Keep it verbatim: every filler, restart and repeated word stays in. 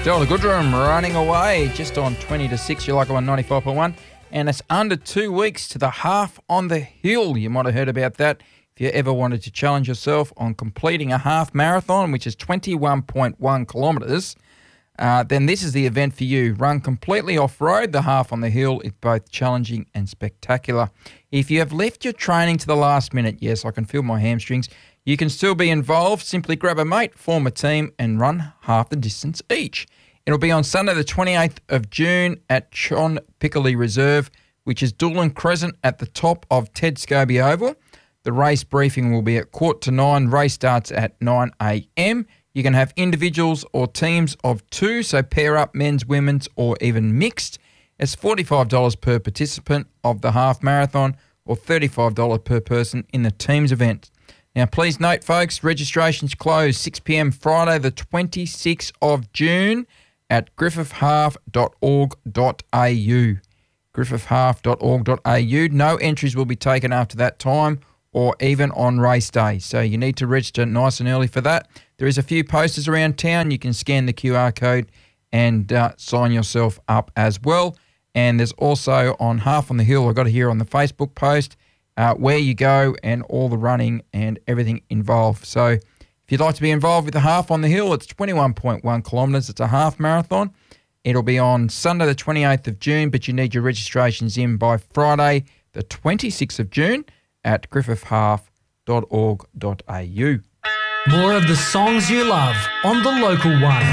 Delta Goodrum running away just on twenty to six. You like it on ninety-five point one. And it's under two weeks to the half on the hill. You might have heard about that. If you ever wanted to challenge yourself on completing a half marathon, which is twenty-one point one kilometres, uh, then this is the event for you. Run completely off-road. The half on the hill is both challenging and spectacular. If you have left your training to the last minute, yes, I can feel my hamstrings, you can still be involved. Simply grab a mate, form a team and run half the distance each. It'll be on Sunday the twenty-eighth of June at John Pickerley Reserve, which is Doolan Crescent at the top of Ted Scobie Oval. The race briefing will be at quarter to nine. Race starts at nine a.m. You can have individuals or teams of two, so pair up men's, women's or even mixed. It's forty-five dollars per participant of the half marathon or thirty-five dollars per person in the teams event. Now, please note, folks, registrations close six p.m. Friday the twenty-sixth of June at griffith half dot org dot a u. griffith half dot org dot a u. No entries will be taken after that time or even on race day, so you need to register nice and early for that. There is a few posters around town. You can scan the Q R code and uh, sign yourself up as well. And there's also on Half on the Hill, I got it here on the Facebook post, uh, where you go and all the running and everything involved. So if you'd like to be involved with the Half on the Hill, it's twenty-one point one kilometres. It's a half marathon. It'll be on Sunday the twenty-eighth of June, but you need your registrations in by Friday the twenty-sixth of June at griffith half dot org dot a u. More of the songs you love on The Local One.